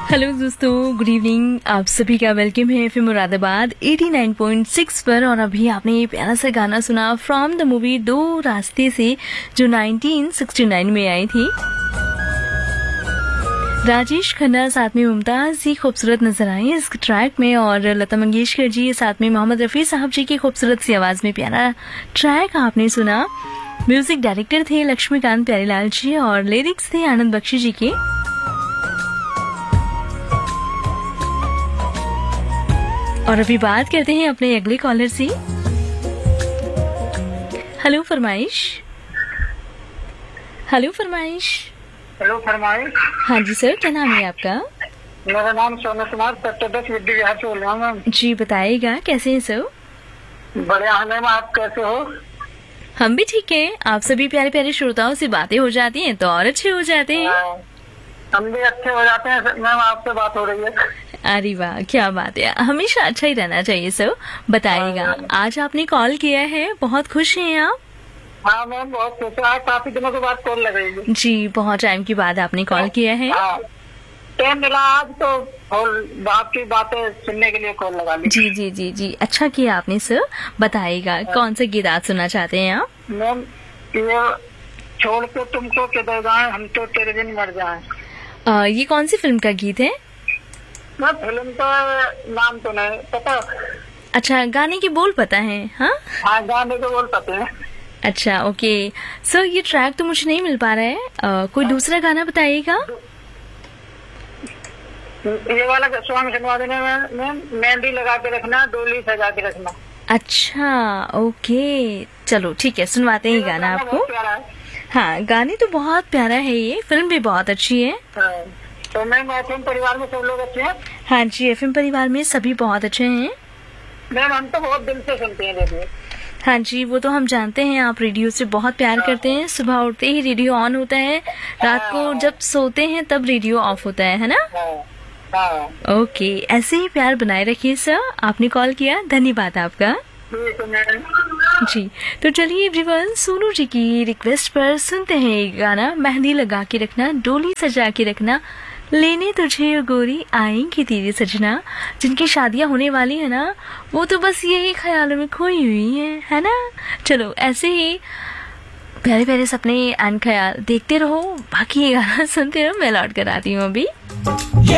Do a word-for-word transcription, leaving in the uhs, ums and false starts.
Hello दोस्तों, good evening. आप सभी का वेलकम है FM Moradabad eighty nine point six पर। और अभी आपने ये प्यारा सा गाना सुना फ्रॉम द मूवी दो रास्ते से, जो नाइनटीन सिक्सटी नाइन में आई थी। राजेश खन्ना साथ में मुमताज जी खूबसूरत नजर आई इस ट्रैक में, और लता मंगेशकर जी साथ में मोहम्मद रफ़ी साहब जी की खूबसूरत सी आवाज में प्यारा ट्रैक आपने सुना। म्यूजिक डायरेक्टर थे लक्ष्मीकांत प्यारेलाल जी और लिरिक्स थे आनंद बख्शी जी के। और अभी बात करते हैं अपने अगले कॉलर से। हेलो फरमाइश। हेलो फरमाइश। हेलो फरमाइश। हाँ जी सर, क्या नाम है आपका? मेरा नाम सोनू कुमार सत्यदस विद्या विहार से बोल रहा हूँ मैम। जी बताइएगा, कैसे हैं सर? बढ़िया है मैम, आप कैसे हो? हम भी ठीक हैं। आप सभी प्यारे प्यारे श्रोताओं से बातें हो जाती हैं तो और अच्छे हो जाते हैं। हम भी अच्छे हो जाते हैं मैम, आपसे बात हो रही है। अरे वाह, क्या बात है। हमेशा अच्छा ही रहना चाहिए सर। बताइएगा, आज आपने कॉल किया है, बहुत खुश हैं आप? हाँ मैम, बहुत खुश है। आज काफी दिनों के बाद कॉल लगेगी। जी, बहुत टाइम के बाद आपने कॉल किया है। टाइम मिला आज तो आपकी बातें सुनने के लिए कॉल लगा ली। जी जी जी जी, अच्छा किया आपने सर। बताइएगा, कौन सा गीत आज सुनना चाहते हैं आप? मैम ये छोड़ के तुमको किधर जाए, हम तो तेरे दिन मर जाए। आ, ये कौन सी फिल्म का गीत है? मैं फिल्म का नाम तो नहीं पता। अच्छा, गाने के बोल पता है? हाँ हाँ, गाने के बोल पते हैं। अच्छा ओके सर, ये ट्रैक तो मुझे नहीं मिल पा रहा है। आ, कोई दूसरा गाना बताइएगा। ये वाला सॉन्ग सुनवा देना मैम। मेहंदी लगा के रखना, डोली सजा के रखना। अच्छा ओके, चलो ठीक है, सुनवाते हैं गाना आपको। हाँ, गाने तो बहुत प्यारा है, ये फिल्म भी बहुत अच्छी है। हाँ, तो मैम एफएम परिवार में सब लोग अच्छे हैं? हाँ जी, एफएम परिवार में सभी बहुत अच्छे हैं। मैम हम तो बहुत दिल से सुनते हैं रेडियो। हाँ जी, वो तो हम जानते हैं, आप रेडियो से बहुत प्यार करते हैं। सुबह उठते ही रेडियो ऑन होता है, रात को जब सोते हैं तब रेडियो ऑफ होता है है ना? हाँ। ओके, ऐसे ही प्यार बनाए रखिए सर। आपने कॉल किया, धन्यवाद आपका। जी, तो चलिए एवरीवन, सोनू जी की रिक्वेस्ट पर सुनते हैं ये गाना, मेहंदी लगा के रखना, डोली सजा के रखना, लेने तुझे और गोरी आएंगी तेरी सजना। जिनकी शादियां होने वाली है ना, वो तो बस यही ख्यालों में खोई हुई है है ना? चलो ऐसे ही प्यारे प्यारे सपने एंड ख्याल देखते रहो, बाकी ये गाना सुनते रहो। मैं लौट कर आती हूँ अभी।